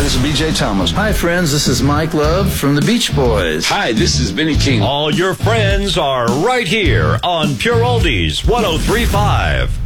this is B.J. Thomas. Hi, friends. This is Mike Love from the Beach Boys. Hi, this is Benny King. All your friends are right here on Pure Oldies 103.5.